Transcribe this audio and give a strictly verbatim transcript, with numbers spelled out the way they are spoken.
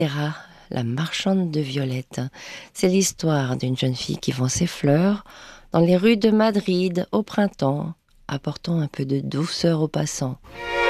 Héra, la marchande de violettes. C'est l'histoire d'une jeune fille qui vend ses fleurs dans les rues de Madrid au printemps, apportant un peu de douceur aux passants.